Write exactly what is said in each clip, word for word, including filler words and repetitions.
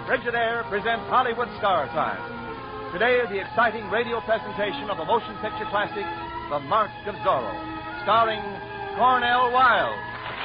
Frigidaire presents Hollywood Star Time. Today, the exciting radio presentation of a motion picture classic, The Mark of Zorro, starring Cornel Wilde.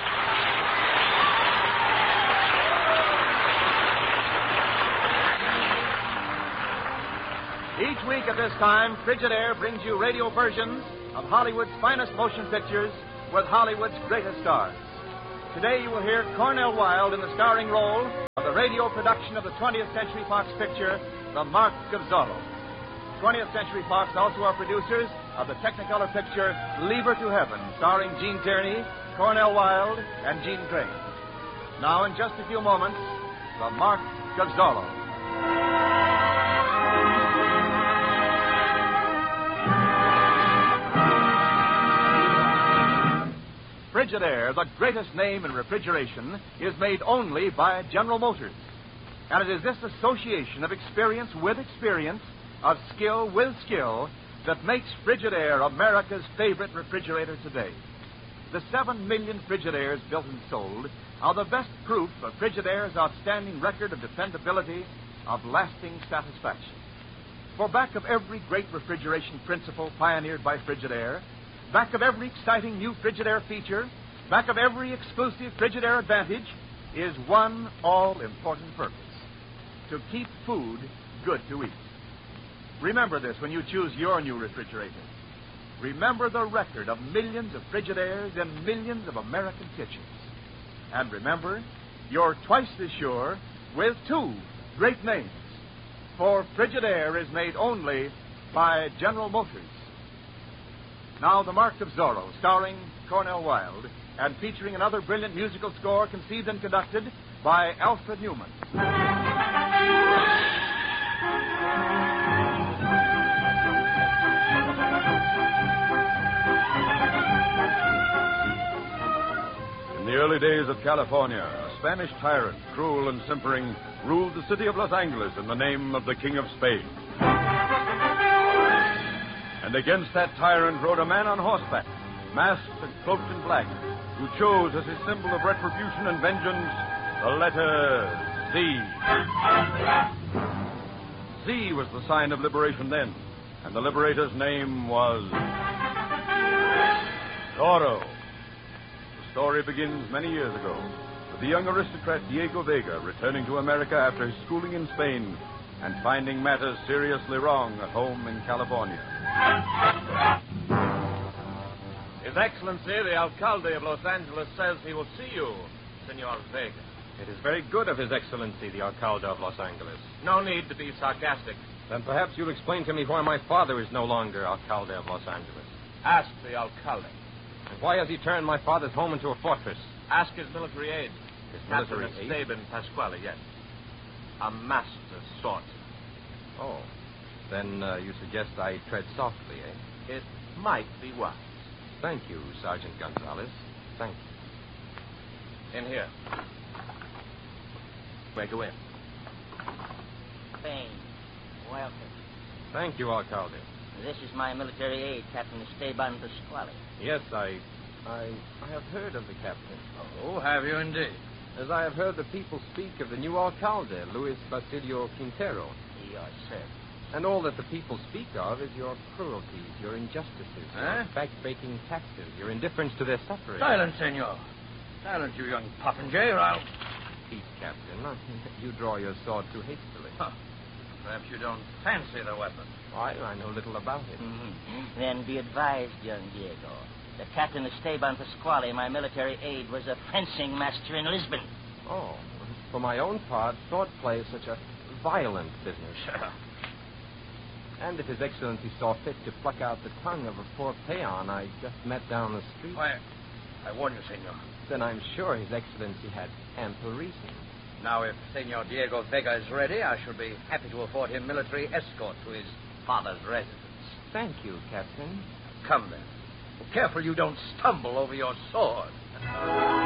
Each week at this time, Frigidaire brings you radio versions of Hollywood's finest motion pictures with Hollywood's greatest stars. Today you will hear Cornel Wilde in the starring role of the radio production of the twentieth Century Fox picture, The Mark of Zorro. twentieth Century Fox also are producers of the Technicolor picture, Leave Her to Heaven, starring Gene Tierney, Cornel Wilde, and Gene Crane. Now, in just a few moments, The Mark of Zorro. Frigidaire, the greatest name in refrigeration, is made only by General Motors. And it is this association of experience with experience, of skill with skill, that makes Frigidaire America's favorite refrigerator today. The seven million Frigidaires built and sold are the best proof of Frigidaire's outstanding record of dependability, of lasting satisfaction. For back of every great refrigeration principle pioneered by Frigidaire, back of every exciting new Frigidaire feature, back of every exclusive Frigidaire advantage, is one all-important purpose: to keep food good to eat. Remember this when you choose your new refrigerator. Remember the record of millions of Frigidaires in millions of American kitchens. And remember, you're twice as sure with two great names. For Frigidaire is made only by General Motors. Now, The Mark of Zorro, starring Cornel Wilde, and featuring another brilliant musical score conceived and conducted by Alfred Newman. In the early days of California, a Spanish tyrant, cruel and simpering, ruled the city of Los Angeles in the name of the King of Spain. And against that tyrant rode a man on horseback, masked and cloaked in black, who chose as his symbol of retribution and vengeance the letter Z. Z was the sign of liberation then, and the liberator's name was Zorro. The story begins many years ago with the young aristocrat Diego Vega returning to America after his schooling in Spain and finding matters seriously wrong at home in California. His Excellency, the Alcalde of Los Angeles, says he will see you, Senor Vega. It is very good of His Excellency, the Alcalde of Los Angeles. No need to be sarcastic. Then perhaps you'll explain to me why my father is no longer Alcalde of Los Angeles. Ask the Alcalde. And why has he turned my father's home into a fortress? Ask his military aide. His Captain military aide? Esteban Pasquale, yes. A master swordsman. Oh. Then uh, you suggest I tread softly, eh? It might be wise. Thank you, Sergeant Gonzalez. Thank you. In here. May go in. Spain, welcome. Thank you, Alcalde. This is my military aide, Captain Esteban Pasquale. Yes, I... I... I have heard of the captain. Oh, have you indeed? As I have heard the people speak of the new Alcalde, Luis Basilio Quintero. Yes, sir. And all that the people speak of is your cruelties, your injustices, Eh? your back-breaking taxes, your indifference to their suffering. Silence, senor. Silence, you young popinjay, or I'll... Peace, Captain. You draw your sword too hastily. Huh. Perhaps you don't fancy the weapon. Why, I know little about it. Mm-hmm. Then be advised, young Diego, that Captain Esteban Pasquale, my military aide, was a fencing master in Lisbon. Oh, for my own part, swordplay is such a violent business. And if His Excellency saw fit to pluck out the tongue of a poor peon I just met down the street... Why, I warn you, senor. Then I'm sure His Excellency had ample reason. Now, if Senor Diego Vega is ready, I shall be happy to afford him military escort to his father's residence. Thank you, Captain. Come, then. Careful you don't stumble over your sword.